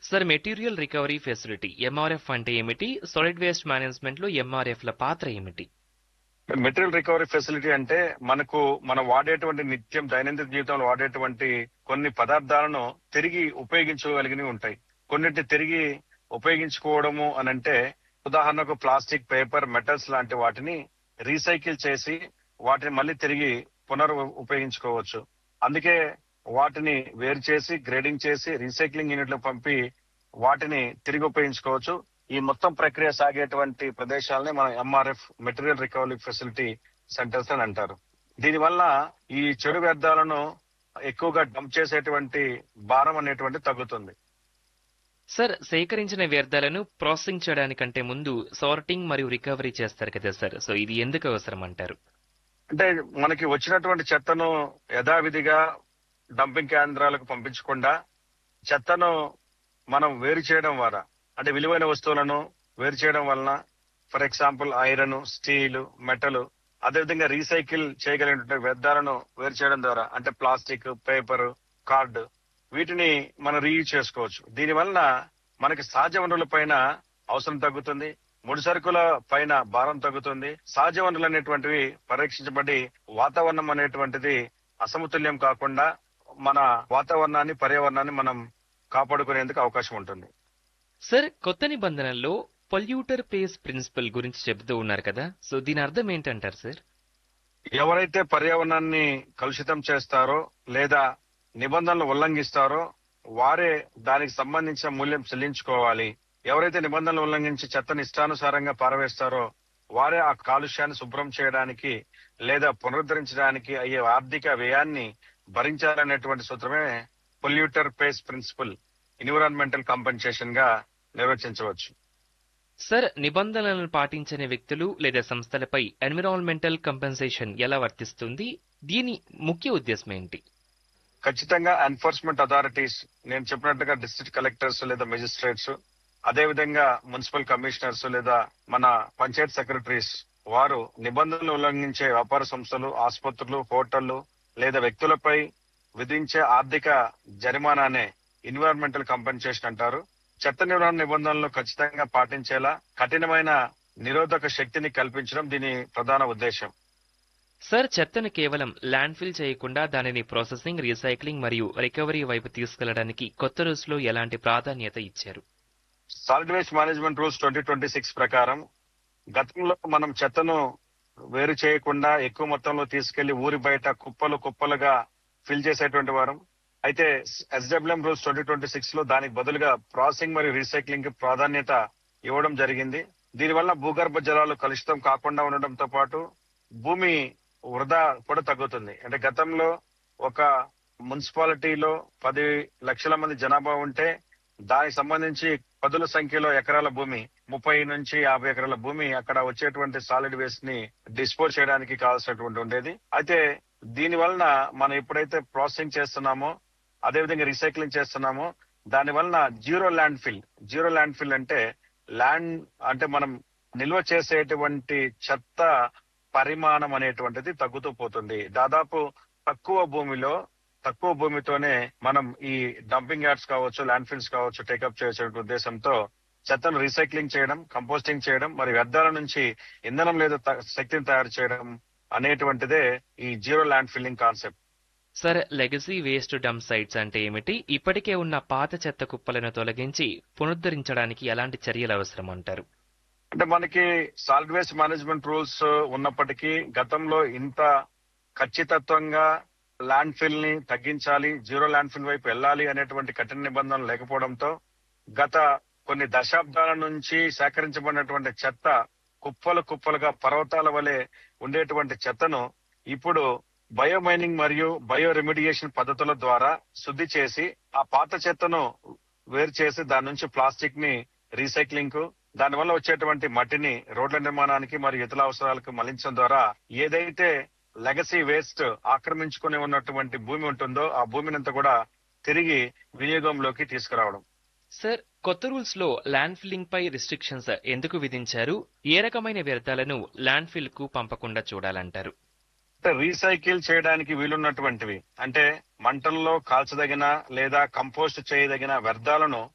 Sir material recovery facility MRF అంటే ఏమిటి? Solid waste management లో ఎంఆర్ఎఫ్ ల పాత్ర ఏమిటి? మెటీరియల్ రికవరీ ఫెసిలిటీ అంటే మనం వాడేటువంటి నిత్యం దైనందిన జీవితంలో వాడేటువంటి కొన్ని పదార్థాలను తిరిగి ఉపయోగించుకోగలిగినవి ఉంటాయి. కొన్నిటిని తిరిగి ఉపయోగించుకోవడము అనంటే ఉదాహరణకు ప్లాస్టిక్, పేపర్, మెటల్స్ లాంటి వాటిని రీసైకిల్ చేసి వాటిని మళ్ళీ తిరిగి ఉపయోగించుకోవచ్చు. అందుకే వాటిని వేరు చేసి గ్రేడింగ్ చేసి రీసైక్లింగ్ యూనిట్లకు పంపి వాటిని తిరిగి ఉపయోగించుకోవచ్చు. ఈ మొత్తం ప్రక్రియ సాగేటువంటి ప్రదేశాలని మనం MRF material recovery facility centres అని అంటారు. దీనివల్ల ఈ చెడు వ్యర్థాలను ఎక్కువగా డంప్ చేసేటువంటి భారం అనేటువంటి తగ్గుతుంది. సార్ సేకరించిన వ్యర్థాలను ప్రాసెసింగ్ చేయడానికంటే ముందు సార్టింగ్ మరియు రికవరీ చేస్తారు కదా సార్, సో ఇది ఎందుకు అవసరం అంటారు? అంటే మనకి వచ్చినటువంటి చెత్తను యథావిధిగా డంపింగ్ కేంద్రాలకు పంపించకుండా చెత్తను మనం వేరు చేయడం ద్వారా, అంటే విలువైన వస్తువులను వేరు చేయడం వలన, for example iron, steel, metal, అదేవిధంగా రీసైకిల్ చేయగలిగినటువంటి వ్యర్థాలను వేరు చేయడం ద్వారా, అంటే ప్లాస్టిక్, పేపర్, కార్డ్, వీటిని మనం రీయూజ్ చేసుకోవచ్చు. దీనివల్ల మనకి సహజ వనరుల పైన అవసరం తగ్గుతుంది, ముడి సరుకుల పైన భారం తగ్గుతుంది. సహజ వనరులు అనేటువంటివి పరీక్షించబడి వాతావరణం అనేటువంటిది అసమతుల్యం కాకుండా మన వాతావరణాన్ని, పర్యావరణాన్ని మనం కాపాడుకునేందుకు అవకాశం ఉంటుంది. సార్ కొత్త నిబంధనల్లో పొల్యూటర్ పేస్ ప్రిన్సిపల్ గురించి చెబుతూ ఉన్నారు కదా, సో దీని అర్థం ఏంటంటారు సార్? ఎవరైతే పర్యావరణాన్ని కలుషితం చేస్తారో లేదా నిబంధనలు ఉల్లంఘిస్తారో వారే దానికి సంబంధించిన మూల్యం చెల్లించుకోవాలి. ఎవరైతే నిబంధనలు ఉల్లంఘించి చెత్తను ఇష్టానుసారంగా పారవేస్తారో వారే ఆ కాలుష్యాన్ని శుభ్రం చేయడానికి లేదా పునరుద్ధరించడానికి అయ్యే ఆర్థిక వ్యయాన్ని భరించాలనేటువంటి సూత్రమే polluter face principal environmental compensation గా నిర్వచించవచ్చు. సార్ నిబంధనలను పాటించని వ్యక్తులు లేదా సంస్థలపై ఎన్విరాన్మెంటల్ కంపెన్సేషన్ ఎలా వర్తిస్తుంది? దీని ముఖ్య ఉద్దేశం ఏంటి? ఖచ్చితంగా ఎన్ఫోర్స్మెంట్ అథారిటీస్, నేను చెప్పినట్టుగా డిస్ట్రిక్ట్ కలెక్టర్స్ లేదా మెజిస్ట్రేట్స్, అదేవిధంగా మున్సిపల్ కమిషనర్స్ లేదా మన పంచాయత్ సెక్రటరీస్ వారు నిబంధనలు ఉల్లంఘించే వ్యాపార సంస్థలు, ఆసుపత్రులు, హోటళ్లు లేదా వ్యక్తులపై విధించే ఆర్థిక జరిమానానే ఎన్విరాన్మెంటల్ కాంపెన్సేషన్ అంటారు. చెత్త నిర్వహణ నిబంధనలను ఖచ్చితంగా పాటించేలా కఠినమైన నిరోధక శక్తిని కల్పించడం దీని ప్రధాన ఉద్దేశం. సార్ చెత్తను కేవలం ల్యాండ్ ఫిల్ చేయకుండా దానిని ప్రాసెసింగ్, రీసైక్లింగ్ మరియు రికవరీ వైపు తీసుకెళ్లడానికి కొత్త రూల్స్ లో ఎలాంటి ప్రాధాన్యత ఇచ్చారు? సాలిడ్ వేస్ట్ మేనేజ్మెంట్ రూల్స్ 2026 ప్రకారం గతంలో మనం చెత్తను వేరు చేయకుండా ఎక్కువ మొత్తంలో తీసుకెళ్లి ఊరి బయట కుప్పలు కుప్పలుగా ఫిల్ చేసేటువంటి వారం. అయితే ఎస్డబ్ల్యూఎం రూల్స్ 2026 లో దానికి బదులుగా ప్రాసెసింగ్ మరియు రీసైక్లింగ్ కి ప్రాధాన్యత ఇవ్వడం జరిగింది. దీనివల్ల భూగర్భ జలాలు కలుషితం కాకుండా ఉండడంతో పాటు భూమి వృధా కూడా తగ్గుతుంది. అంటే గతంలో ఒక మున్సిపాలిటీలో 10 లక్షల మంది జనాభా ఉంటే దానికి సంబంధించి పదుల సంఖ్యలో ఎకరాల భూమి, 30 నుంచి 50 ఎకరాల భూమి అక్కడ వచ్చేటువంటి సాలిడ్ వేస్ట్ ని డిస్పోజ్ చేయడానికి కావాల్సినటువంటి ఉండేది. అయితే దీని వలన మనం ఎప్పుడైతే ప్రాసెసింగ్ చేస్తున్నామో అదేవిధంగా రీసైక్లింగ్ చేస్తున్నామో దాని వలన జీరో ల్యాండ్ ఫిల్ అంటే ల్యాండ్ అంటే మనం నిల్వ చేసేటువంటి చెత్త పరిమాణం అనేటువంటిది తగ్గుతూ పోతుంది. దాదాపు తక్కువ భూమితోనే మనం ఈ డంపింగ్ యార్డ్స్ కావచ్చు, ల్యాండ్ ఫిల్స్ కావచ్చు టేకప్ చేసే ఉద్దేశంతో చెత్తను రీసైక్లింగ్ చేయడం, కంపోస్టింగ్ చేయడం, మరి వ్యర్థాల నుంచి ఇంధనం లేదా శక్తిని తయారు చేయడం అనేటువంటిదే ఈ zero land filling concept. Sir legacy waste dump sites అంటే ఏమిటి? ఇప్పటికే ఉన్న పాత చెత్త కుప్పలను తొలగించి పునరుద్ధరించడానికి ఎలాంటి చర్యలు అవసరం అంటారు? అంటే మనకి సాలిడ్ వేస్ట్ మేనేజ్మెంట్ రూల్స్ ఉన్నప్పటికీ గతంలో ఇంత ఖచ్చితత్వంగా ల్యాండ్ ఫిల్ ని తగ్గించాలి, జీరో ల్యాండ్ ఫిల్ వైపు వెళ్ళాలి అనేటువంటి కఠిన నిబంధనలు లేకపోవడంతో గత కొన్ని దశాబ్దాల నుంచి సేకరించబడినటువంటి చెత్త కుప్పలుగా పర్వతాల వలె ఉండేటువంటి చెత్తను ఇప్పుడు బయోమైనింగ్ మరియు బయో రెమిడియేషన్ పద్ధతుల ద్వారా శుద్ధి చేసి ఆ పాత చెత్తను వేరు చేసి దాని నుంచి ప్లాస్టిక్ ని రీసైక్లింగ్ కు, దానివల్ల వచ్చేటువంటి మట్టిని రోడ్ల నిర్మాణానికి మరియు ఇతర అవసరాలకు మళ్లించడం ద్వారా ఏదైతే లెగసీ వేస్ట్ ఆక్రమించుకుని ఉన్నటువంటి భూమి ఉంటుందో ఆ భూమినంతా కూడా తిరిగి వినియోగంలోకి తీసుకురావడం. సార్ కొత్త రూల్స్ లో ల్యాండ్ ఫిల్లింగ్ పై రిస్ట్రిక్షన్స్ ఎందుకు విధించారు? ఏ రకమైన వ్యర్థాలను ల్యాండ్ ఫిల్ కు పంపకుండా చూడాలంటారు? రీసైకిల్ చేయడానికి వీలున్నటువంటివి, అంటే మంటల్లో కాల్చదగిన లేదా కంపోస్ట్ చేయదగిన వ్యర్థాలను